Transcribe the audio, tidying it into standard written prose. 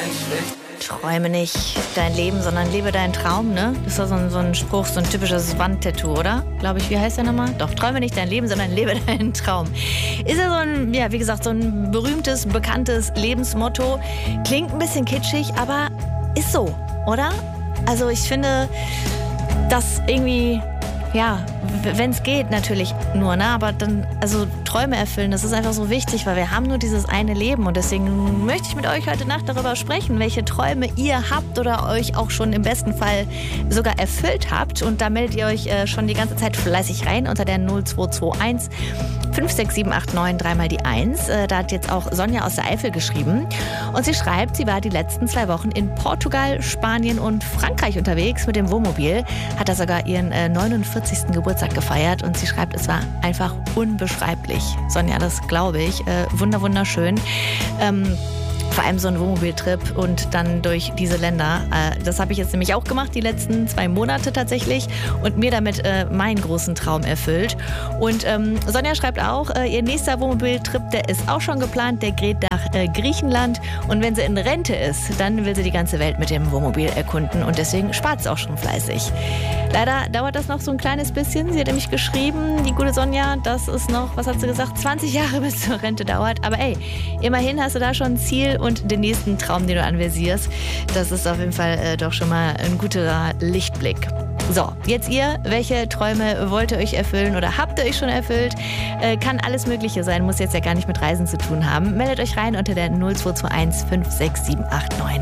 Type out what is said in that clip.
Träume nicht dein Leben, sondern lebe deinen Traum, ne? Das ist doch so ein Spruch, so ein typisches Wandtattoo, oder? Glaube ich, wie heißt der nochmal? Doch, träume nicht dein Leben, sondern lebe deinen Traum. Ist ja so ein, ja, wie gesagt, so ein berühmtes, bekanntes Lebensmotto. Klingt ein bisschen kitschig, aber ist so, oder? Also ich finde, dass irgendwie, ja, wenn es geht natürlich nur, ne? Aber dann, also Träume erfüllen, das ist einfach so wichtig, weil wir haben nur dieses eine Leben und deswegen möchte ich mit euch heute Nacht darüber sprechen, welche Träume ihr habt oder euch auch schon im besten Fall sogar erfüllt habt, und da meldet ihr euch schon die ganze Zeit fleißig rein unter der 0221 56789 dreimal die 1. Da hat jetzt auch Sonja aus der Eifel geschrieben und sie schreibt, sie war die letzten 2 Wochen in Portugal, Spanien und Frankreich unterwegs mit dem Wohnmobil, hat da sogar ihren 49. Geburtstag gefeiert und sie schreibt, es war einfach unbeschreiblich. Sonja, das glaube ich. Wunderschön. Vor allem so ein Wohnmobiltrip und dann durch diese Länder. Das habe ich jetzt nämlich auch gemacht, die letzten 2 Monate tatsächlich, und mir damit meinen großen Traum erfüllt. Und Sonja schreibt auch, ihr nächster Wohnmobiltrip, der ist auch schon geplant, der geht nach Griechenland, und wenn sie in Rente ist, dann will sie die ganze Welt mit dem Wohnmobil erkunden und deswegen spart sie auch schon fleißig. Leider dauert das noch so ein kleines bisschen. Sie hat nämlich geschrieben, die gute Sonja, dass es noch, was hat sie gesagt, 20 Jahre bis zur Rente dauert. Aber ey, immerhin hast du da schon ein Ziel und den nächsten Traum, den du anvisierst. Das ist auf jeden Fall doch schon mal ein guter Lichtblick. So, jetzt ihr, welche Träume wollt ihr euch erfüllen oder habt ihr euch schon erfüllt? Kann alles Mögliche sein, muss jetzt ja gar nicht mit Reisen zu tun haben. Meldet euch rein unter der 0221 56789.